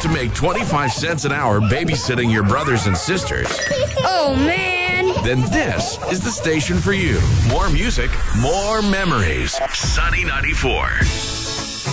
make 25 cents an hour babysitting your brothers and sisters? Oh, man. Then this is the station for you. More music, more memories. Sunny 94.